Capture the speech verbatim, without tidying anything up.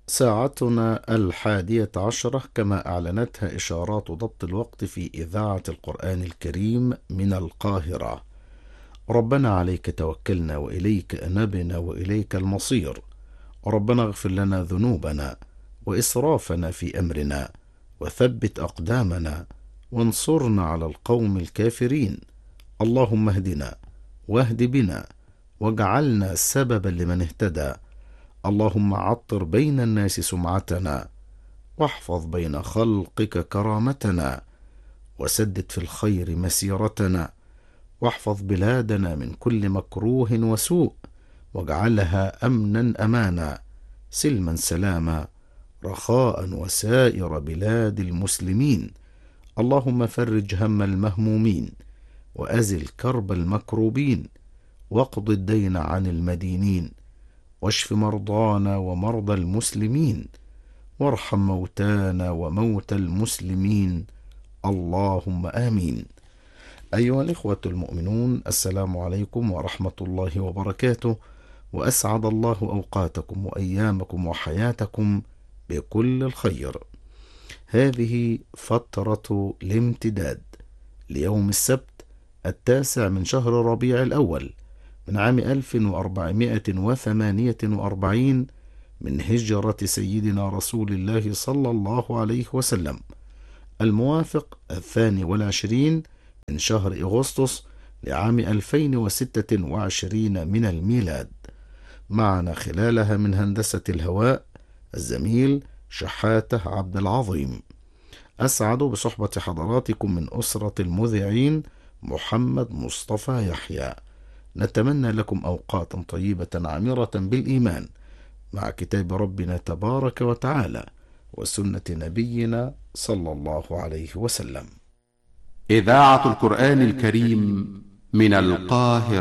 ساعتنا الحادية عشرة كما أعلنتها إشارات ضبط الوقت في إذاعة القرآن الكريم من القاهرة. ربنا عليك توكلنا وإليك أنبنا وإليك المصير. ربنا اغفر لنا ذنوبنا وإسرافنا في أمرنا وثبت أقدامنا وانصرنا على القوم الكافرين. اللهم اهدنا واهد بنا واجعلنا سببا لمن اهتدى. اللهم عطر بين الناس سمعتنا واحفظ بين خلقك كرامتنا وسدد في الخير مسيرتنا واحفظ بلادنا من كل مكروه وسوء واجعلها أمنا أمانا سلما سلاما رخاء وسائر بلاد المسلمين. اللهم فرج هم المهمومين وأزل كرب المكروبين واقض الدين عن المدينين واشف مرضانا ومرضى المسلمين وارحم موتانا وموتى المسلمين. اللهم آمين. أيها الإخوة المؤمنون، السلام عليكم ورحمة الله وبركاته، وأسعد الله أوقاتكم وأيامكم وحياتكم بكل الخير. هذه فترة الامتداد ليوم السبت التاسع من شهر ربيع الأول من عام ألف وأربعمائة وثمانية وأربعين من هجرة سيدنا رسول الله صلى الله عليه وسلم، الموافق الثاني والعشرين من شهر أغسطس لعام ألفين وستة وعشرين من الميلاد. معنا خلالها من هندسة الهواء الزميل شحاته عبد العظيم. أسعد بصحبة حضراتكم من أسرة المذيعين محمد مصطفى يحيى. نتمنى لكم أوقاتا طيبة عامرة بالإيمان مع كتاب ربنا تبارك وتعالى وسنة نبينا صلى الله عليه وسلم. إذاعة القرآن الكريم من القاهرة.